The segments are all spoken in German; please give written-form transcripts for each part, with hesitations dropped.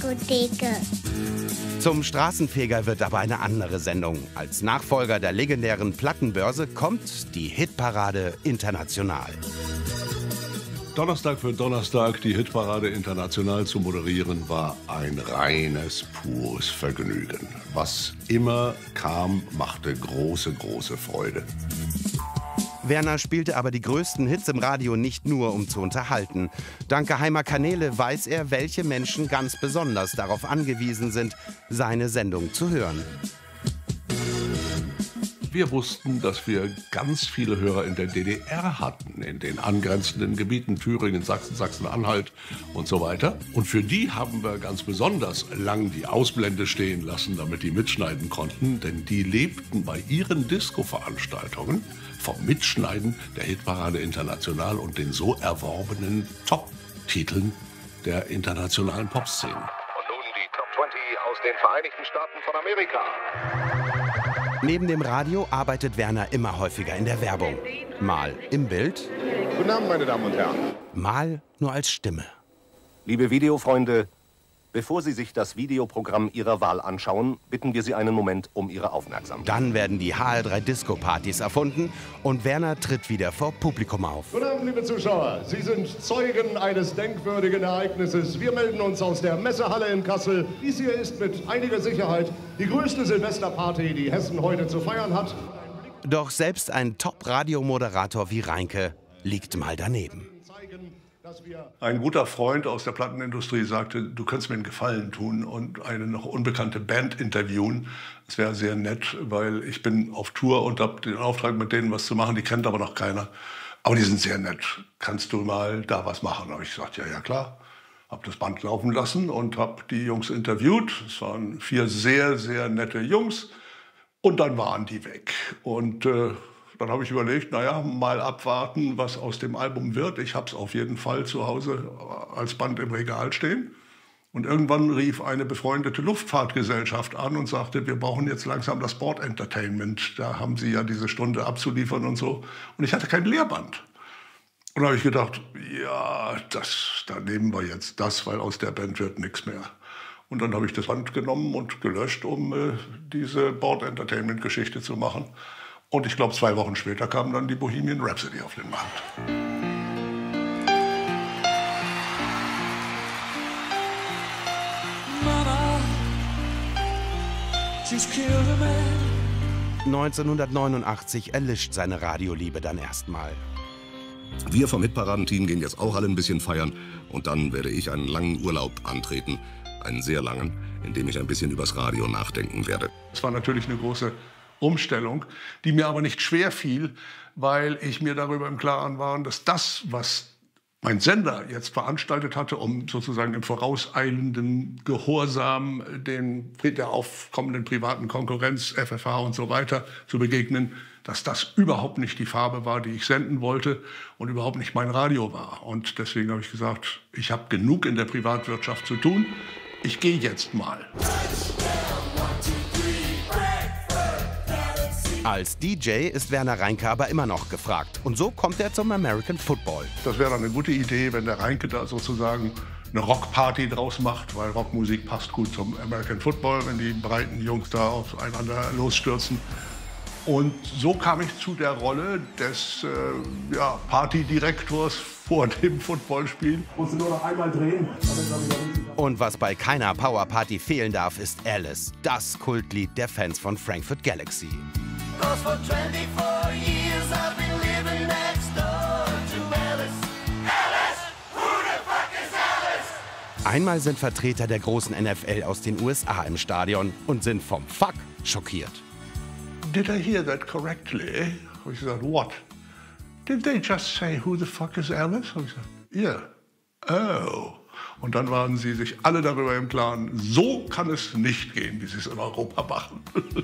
Diskotheke. Zum Straßenfeger wird aber eine andere Sendung. Als Nachfolger der legendären Plattenbörse kommt die Hitparade International. Donnerstag für Donnerstag die Hitparade International zu moderieren, war ein reines, pures Vergnügen. Was immer kam, machte große, große Freude. Werner spielte aber die größten Hits im Radio nicht nur, um zu unterhalten. Dank geheimer Kanäle weiß er, welche Menschen ganz besonders darauf angewiesen sind, seine Sendung zu hören. Wir wussten, dass wir ganz viele Hörer in der DDR hatten, in den angrenzenden Gebieten Thüringen, Sachsen, Sachsen-Anhalt und so weiter. Und für die haben wir ganz besonders lang die Ausblende stehen lassen, damit die mitschneiden konnten, denn die lebten bei ihren Disco-Veranstaltungen vom Mitschneiden der Hitparade International und den so erworbenen Top-Titeln der internationalen Popszene. Und nun die Top 20 aus den Vereinigten Staaten von Amerika. Neben dem Radio arbeitet Werner immer häufiger in der Werbung. Mal im Bild, Guten Abend, meine Damen und Herren. mal nur als Stimme. Liebe Videofreunde, bevor Sie sich das Videoprogramm Ihrer Wahl anschauen, bitten wir Sie einen Moment um Ihre Aufmerksamkeit. Dann werden die HR3 Disco-Partys erfunden und Werner tritt wieder vor Publikum auf. Guten Abend, liebe Zuschauer. Sie sind Zeugen eines denkwürdigen Ereignisses. Wir melden uns aus der Messehalle in Kassel. Dies hier ist mit einiger Sicherheit die größte Silvesterparty, die Hessen heute zu feiern hat. Doch selbst ein Top-Radiomoderator wie Reinke liegt mal daneben. Ein guter Freund aus der Plattenindustrie sagte, du könntest mir einen Gefallen tun und eine noch unbekannte Band interviewen. Das wäre sehr nett, weil ich bin auf Tour und habe den Auftrag, mit denen was zu machen. Die kennt aber noch keiner. Aber die sind sehr nett. Kannst du mal da was machen? Da habe ich gesagt, ja klar. Habe das Band laufen lassen und habe die Jungs interviewt. Es waren 4 sehr, sehr nette Jungs. Und dann waren die weg. Und dann habe ich überlegt, naja, mal abwarten, was aus dem Album wird. Ich habe es auf jeden Fall zu Hause als Band im Regal stehen. Und irgendwann rief eine befreundete Luftfahrtgesellschaft an und sagte, wir brauchen jetzt langsam das Board Entertainment. Da haben sie ja diese Stunde abzuliefern und so. Und ich hatte kein Lehrband. Und da habe ich gedacht, ja, da nehmen wir jetzt das, weil aus der Band wird nichts mehr. Und dann habe ich das Band genommen und gelöscht, um diese Board Entertainment Geschichte zu machen. Und ich glaube, 2 Wochen später kam dann die Bohemian Rhapsody auf den Markt. Mama, she's killed a man. 1989 erlischt seine Radioliebe dann erstmal. Wir vom Hitparadenteam gehen jetzt auch alle ein bisschen feiern. Und dann werde ich einen langen Urlaub antreten. Einen sehr langen, in dem ich ein bisschen übers Radio nachdenken werde. Es war natürlich eine große Umstellung, die mir aber nicht schwer fiel, weil ich mir darüber im Klaren war, dass das, was mein Sender jetzt veranstaltet hatte, um sozusagen im vorauseilenden Gehorsam der aufkommenden privaten Konkurrenz, FFH und so weiter, zu begegnen, dass das überhaupt nicht die Farbe war, die ich senden wollte und überhaupt nicht mein Radio war. Und deswegen habe ich gesagt, ich habe genug in der Privatwirtschaft zu tun. Ich gehe jetzt mal. Als DJ ist Werner Reinke aber immer noch gefragt. Und so kommt er zum American Football. Das wäre dann eine gute Idee, wenn der Reinke da sozusagen eine Rockparty draus macht, weil Rockmusik passt gut zum American Football, wenn die breiten Jungs da aufeinander losstürzen. Und so kam ich zu der Rolle des Partydirektors vor dem Footballspiel. Musst du nur noch einmal drehen. Und was bei keiner Powerparty fehlen darf, ist Alice, das Kultlied der Fans von Frankfurt Galaxy. For 24 years I've been living next door to Alice. Alice, who the fuck is Alice? Einmal sind Vertreter der großen NFL aus den USA im Stadion und sind vom Fuck schockiert. Did I hear that correctly? Habe ich gesagt, what? Did they just say, who the fuck is Alice? Habe ich gesagt, yeah. Oh. Und dann waren sie sich alle darüber im Klaren, so kann es nicht gehen, wie sie es in Europa machen.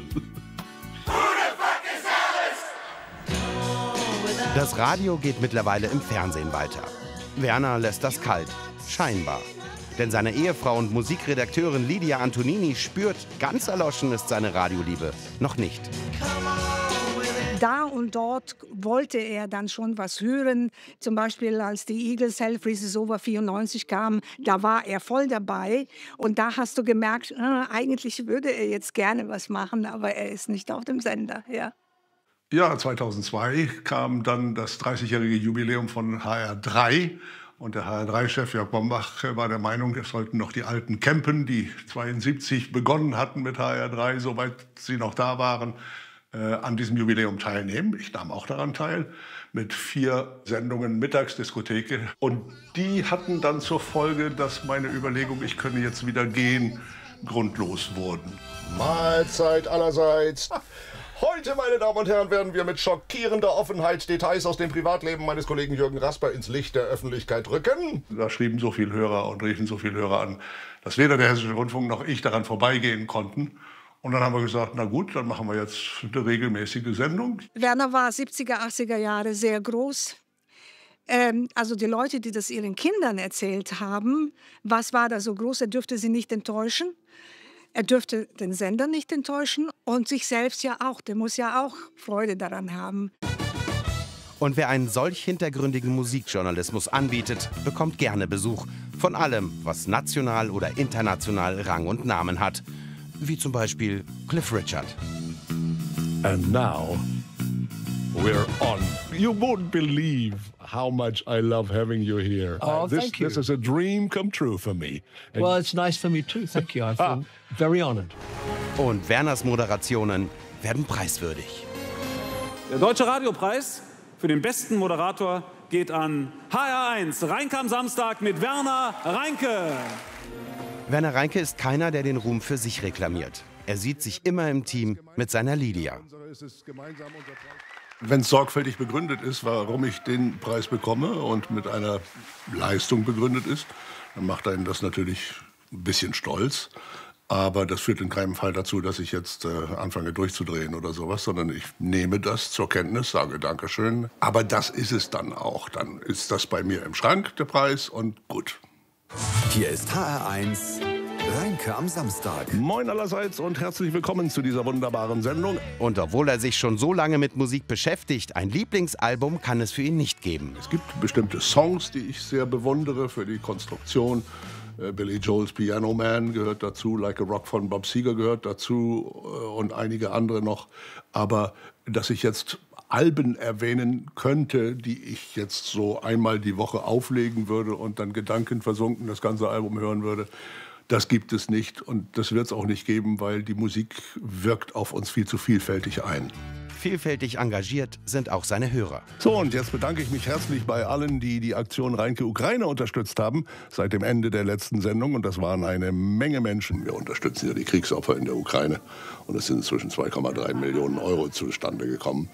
Das Radio geht mittlerweile im Fernsehen weiter. Werner lässt das kalt, scheinbar. Denn seine Ehefrau und Musikredakteurin Lydia Antonini spürt, ganz erloschen ist seine Radioliebe noch nicht. da und dort wollte er dann schon was hören. Zum Beispiel, als die Eagles Hell Freezes Over 94 kamen, da war er voll dabei. Und da hast du gemerkt, eigentlich würde er jetzt gerne was machen, aber er ist nicht auf dem Sender. Ja. Ja, 2002 kam dann das 30-jährige Jubiläum von HR3. Und der HR3-Chef Jörg Bombach war der Meinung, es sollten noch die alten Campen, die 72 begonnen hatten mit HR3, soweit sie noch da waren, an diesem Jubiläum teilnehmen. Ich nahm auch daran teil, mit 4 Sendungen Mittagsdiskotheke. Und die hatten dann zur Folge, dass meine Überlegung, ich könne jetzt wieder gehen, grundlos wurden. Mahlzeit allerseits. Heute, meine Damen und Herren, werden wir mit schockierender Offenheit Details aus dem Privatleben meines Kollegen Jürgen Rasper ins Licht der Öffentlichkeit rücken. Da schrieben so viele Hörer und riefen so viele Hörer an, dass weder der Hessische Rundfunk noch ich daran vorbeigehen konnten. Und dann haben wir gesagt, na gut, dann machen wir jetzt eine regelmäßige Sendung. Werner war 70er, 80er Jahre sehr groß. Also die Leute, die das ihren Kindern erzählt haben, was war da so groß, er dürfte sie nicht enttäuschen. Er dürfte den Sender nicht enttäuschen und sich selbst ja auch. Der muss ja auch Freude daran haben. Und wer einen solch hintergründigen Musikjournalismus anbietet, bekommt gerne Besuch. Von allem, was national oder international Rang und Namen hat. Wie zum Beispiel Cliff Richard. And now we're on. You won't believe how much I love having you here. Oh, thank you. This is a dream come true for me. And well, it's nice for me too. Thank you. I feel very honored. Und Werners Moderationen werden preiswürdig. Der Deutsche Radiopreis für den besten Moderator geht an HR1, Reinke am Samstag mit Werner Reinke. Werner Reinke ist keiner, der den Ruhm für sich reklamiert. Er sieht sich immer im Team mit seiner Lydia. Wenn es sorgfältig begründet ist, warum ich den Preis bekomme und mit einer Leistung begründet ist, dann macht einen das natürlich ein bisschen stolz. Aber das führt in keinem Fall dazu, dass ich jetzt anfange durchzudrehen oder sowas, sondern ich nehme das zur Kenntnis, sage Dankeschön. Aber das ist es dann auch. Dann ist das bei mir im Schrank, der Preis, und gut. Hier ist HR1, Reinke am Samstag. Moin allerseits und herzlich willkommen zu dieser wunderbaren Sendung. Und obwohl er sich schon so lange mit Musik beschäftigt, ein Lieblingsalbum kann es für ihn nicht geben. Es gibt bestimmte Songs, die ich sehr bewundere für die Konstruktion. Billy Joel's Piano Man gehört dazu, Like a Rock von Bob Seger gehört dazu und einige andere noch. Aber dass ich jetzt Alben erwähnen könnte, die ich jetzt so einmal die Woche auflegen würde und dann gedankenversunken das ganze Album hören würde, das gibt es nicht und das wird es auch nicht geben, weil die Musik wirkt auf uns viel zu vielfältig ein. Vielfältig engagiert sind auch seine Hörer. So, und jetzt bedanke ich mich herzlich bei allen, die die Aktion Reinke Ukraine unterstützt haben, seit dem Ende der letzten Sendung. Und das waren eine Menge Menschen. Wir unterstützen ja die Kriegsopfer in der Ukraine. Und es sind inzwischen 2,3 Millionen Euro zustande gekommen.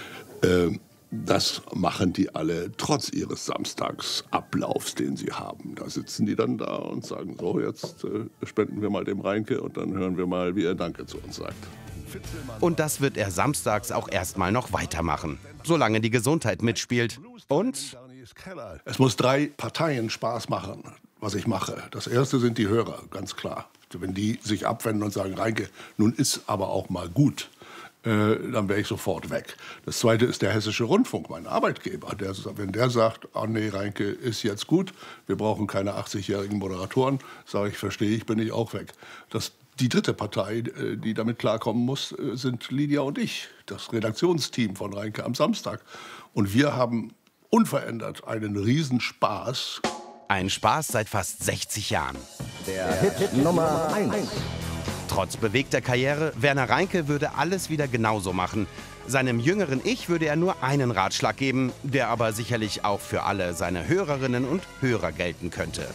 Das machen die alle trotz ihres Samstagsablaufs, den sie haben. Da sitzen die dann da und sagen, so, jetzt spenden wir mal dem Reinke und dann hören wir mal, wie er Danke zu uns sagt. Und das wird er samstags auch erstmal noch weitermachen, solange die Gesundheit mitspielt. Und es muss 3 Parteien Spaß machen, was ich mache. Das erste sind die Hörer, ganz klar. Wenn die sich abwenden und sagen, Reinke, nun ist aber auch mal gut, dann wäre ich sofort weg. Das zweite ist der Hessische Rundfunk, mein Arbeitgeber. Wenn der sagt, oh nee, Reinke ist jetzt gut, wir brauchen keine 80-jährigen Moderatoren, sage ich, verstehe ich, bin ich auch weg. Die dritte Partei, die damit klarkommen muss, sind Lydia und ich, das Redaktionsteam von Reinke am Samstag. Und wir haben unverändert einen Riesenspaß. Ein Spaß seit fast 60 Jahren. Der Hit Nummer 1. Trotz bewegter Karriere, Werner Reinke würde alles wieder genauso machen. Seinem jüngeren Ich würde er nur einen Ratschlag geben, der aber sicherlich auch für alle seine Hörerinnen und Hörer gelten könnte.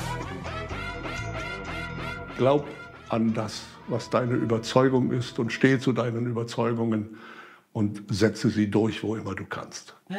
Glaub an das, was deine Überzeugung ist und steh zu deinen Überzeugungen und setze sie durch, wo immer du kannst.